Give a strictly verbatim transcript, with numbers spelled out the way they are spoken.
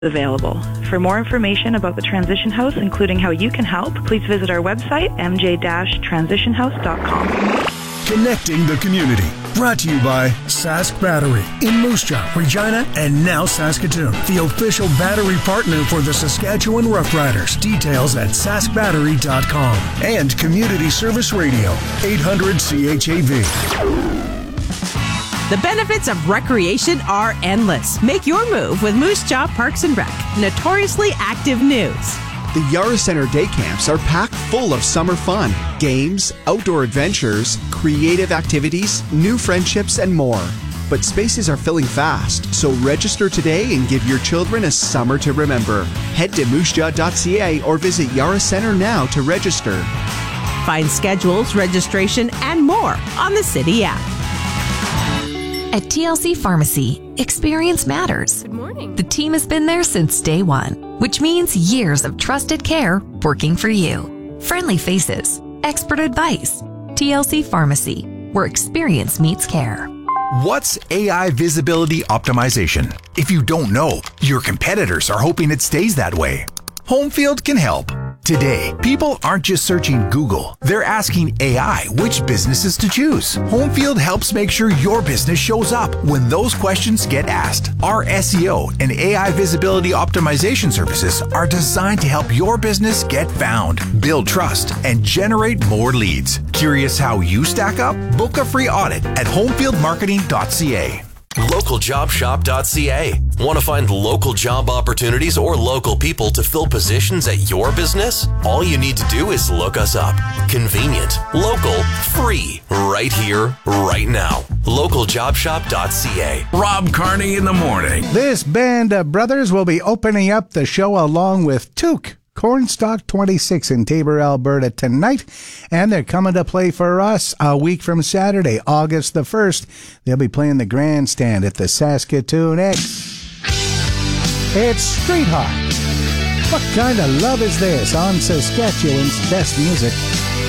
available. For more information about the Transition House, including how you can help, please visit our website, m j dash transition house dot com. Connecting the community. Brought to you by Sask Battery in Moose Jaw, Regina, and now Saskatoon, the official battery partner for the Saskatchewan Roughriders. Details at sask battery dot com. And Community Service Radio, eight hundred C H A V. The benefits of recreation are endless. Make your move with Moose Jaw Parks and Rec. Notoriously active news. The Yara Center day camps are packed full of summer fun, games, outdoor adventures, creative activities, new friendships, and more. But spaces are filling fast, so register today and give your children a summer to remember. Head to moose jaw dot c a or visit Yara Center now to register. Find schedules, registration, and more on the City app. At T L C Pharmacy, experience matters. Good morning. The team has been there since day one, which means years of trusted care working for you. Friendly faces, expert advice. T L C Pharmacy, where experience meets care. What's A I visibility optimization? If you don't know, your competitors are hoping it stays that way. Homefield can help. Today, people aren't just searching Google. They're asking A I which businesses to choose. Homefield helps make sure your business shows up when those questions get asked. Our S E O and A I visibility optimization services are designed to help your business get found, build trust, and generate more leads. Curious how you stack up? Book a free audit at homefield marketing dot c a. local job shop dot c a. Want to find local job opportunities or local people to fill positions at your business? All you need to do is look us up. Convenient, local, free, right here, right now. local job shop dot c a. Rob Carney in the morning. This band of brothers will be opening up the show along with Took. Cornstalk twenty-six in Tabor, Alberta tonight, and they're coming to play for us a week from Saturday, August the first. They'll be playing the grandstand at the Saskatoon X. It's Street Hawk. What kind of love is this on Saskatchewan's best music?